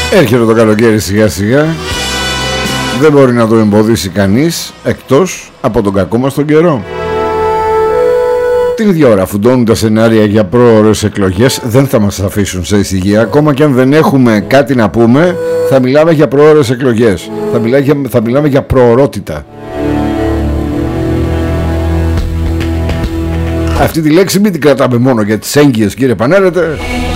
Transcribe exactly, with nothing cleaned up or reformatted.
Έρχεται το καλοκαίρι σιγά σιγά. Δεν μπορεί να το εμποδίσει κανείς εκτός από τον κακό μας τον καιρό. Την ίδια ώρα φουντώνουν τα σενάρια για πρόωρες εκλογές. Δεν θα μας αφήσουν σε ησυχία. Ακόμα και αν δεν έχουμε κάτι να πούμε, θα μιλάμε για πρόωρες εκλογές. Θα, μιλά για, θα μιλάμε για προωρότητα. Αυτή τη λέξη μην την κρατάμε μόνο για τις έγκυες, κύριε Πανέρετε.